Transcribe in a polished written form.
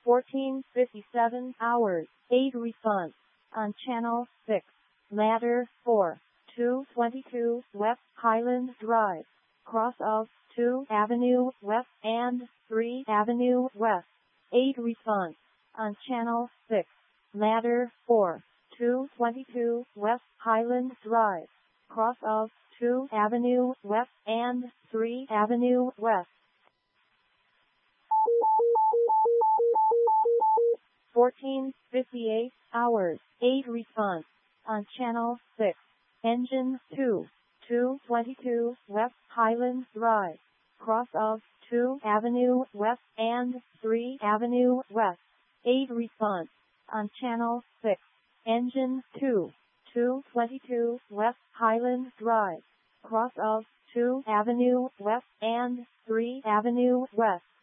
14:57 hours, 8 response. On channel 6. Ladder 4. 222 West Highland Drive. Cross of 2 Avenue West and 3 Avenue West. 8 response. On channel 6. Ladder 4. 222 West Highland Drive. Cross of 2 Avenue West and 3 Avenue West. 14:58 hours, 8 response. On channel 6. Engine 2. 222 West Highland Drive. Cross of 2 Avenue West and 3 Avenue West. 8 response. On channel 6. Engine 2. 222 West Highland Drive. Cross of 2 Avenue West and 3 Avenue West.